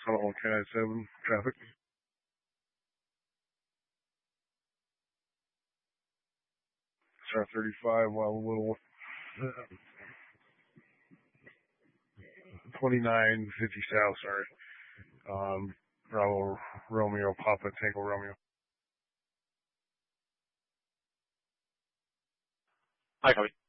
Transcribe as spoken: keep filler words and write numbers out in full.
Tunnel K ninety-seven traffic. Star thirty-five, while a little twenty-nine fifty south, sorry. Um, Bravo Romeo, Papa Tango Romeo. Hi, copy.